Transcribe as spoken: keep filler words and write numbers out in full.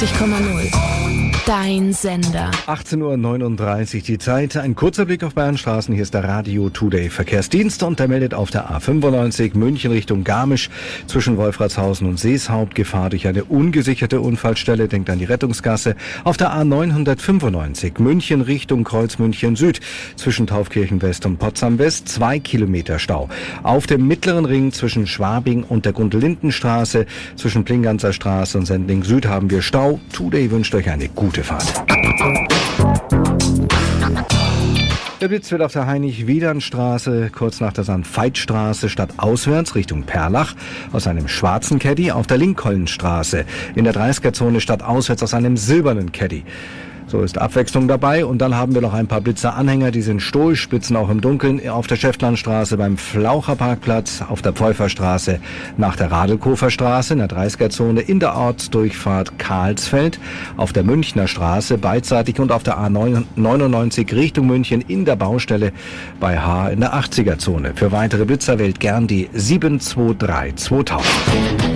neunundneunzig Komma null. Dein Sender. achtzehn Uhr neununddreißig die Zeit. Ein kurzer Blick auf Bayernstraßen. Hier ist der Radio Today Verkehrsdienst und der meldet auf der A fünfundneunzig München Richtung Garmisch zwischen Wolfratshausen und Seeshaupt Gefahr durch eine ungesicherte Unfallstelle. Denkt an die Rettungsgasse. Auf der A neunhundertfünfundneunzig München Richtung Kreuzmünchen Süd zwischen Taufkirchen West und Potsdam West zwei Kilometer Stau. Auf dem mittleren Ring zwischen Schwabing und der Gundelindenstraße zwischen Plinganzer Straße und Sendling Süd haben wir Stau. Today wünscht euch eine gute Fahrt. Der Blitz wird auf der Heinrich-Wiedern-Straße kurz nach der Sankt-Veit-Straße stadtauswärts Richtung Perlach aus einem schwarzen Caddy auf der Lincolnstraße in der dreißiger-Zone stadtauswärts aus einem silbernen Caddy. So ist Abwechslung dabei und dann haben wir noch ein paar Blitzer-Anhänger, die sind stoisch, spitzen auch im Dunkeln auf der Schäftlarnstraße beim Flaucherparkplatz, auf der Pfeuferstraße nach der Radelkofer-Straße in der dreißiger-Zone in der Ortsdurchfahrt Karlsfeld, auf der Münchner Straße beidseitig und auf der A neunundneunzig Richtung München in der Baustelle bei H in der achtziger-Zone. Für weitere Blitzer wählt gern die sieben zwei drei zweitausend.